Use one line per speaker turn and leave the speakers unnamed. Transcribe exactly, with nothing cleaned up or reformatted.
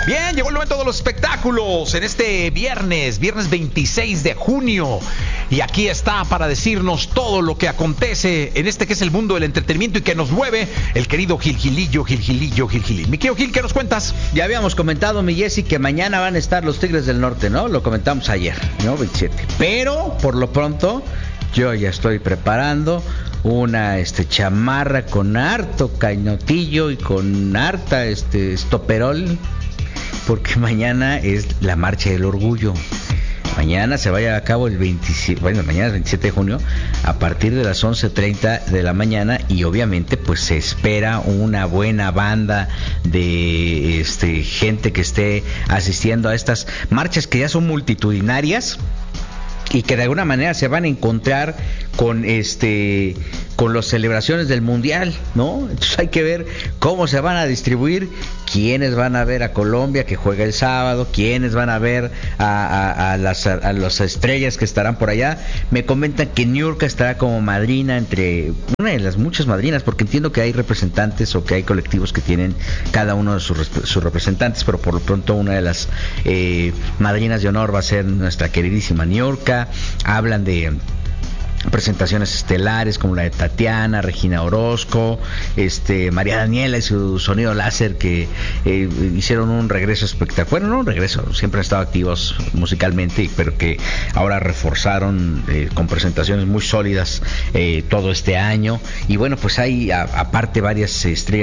Bien, llegó el momento de los espectáculos en este viernes, viernes veintiséis de junio. Y aquí está para decirnos todo lo que acontece en este que es el mundo del entretenimiento y que nos mueve el querido Gil Gilillo, Gil Gilillo, Gil Gilillo. Mi querido Gil, ¿qué nos cuentas?
Ya habíamos comentado, mi Jessy, que mañana van a estar los Tigres del Norte, ¿no? Lo comentamos ayer, ¿no? veintisiete. Pero, por lo pronto, yo ya estoy preparando una este chamarra con harto cañotillo y con harta este estoperol, porque mañana es la Marcha del Orgullo. Mañana se vaya a cabo el veintisiete, bueno, mañana es veintisiete de junio, a partir de las once treinta de la mañana, y obviamente pues se espera una buena banda de este gente que esté asistiendo a estas marchas que ya son multitudinarias y que de alguna manera se van a encontrar con este con las celebraciones del Mundial, ¿no? Entonces hay que ver cómo se van a distribuir, quiénes van a ver a Colombia que juega el sábado, quiénes van a ver a, a, a, las, a, a las estrellas que estarán por allá. Me comentan que Niurka estará como madrina, entre una de las muchas madrinas, porque entiendo que hay representantes o que hay colectivos que tienen cada uno de sus, sus representantes, pero por lo pronto una de las eh, madrinas de honor va a ser nuestra queridísima Niurka. Hablan de presentaciones estelares como la de Tatiana, Regina Orozco, este María Daniela y su sonido láser, que eh, hicieron un regreso espectacular. Bueno, no un regreso, siempre han estado activos musicalmente, pero que ahora reforzaron eh, con presentaciones muy sólidas eh, todo este año. Y bueno, pues hay a, aparte varias estrellas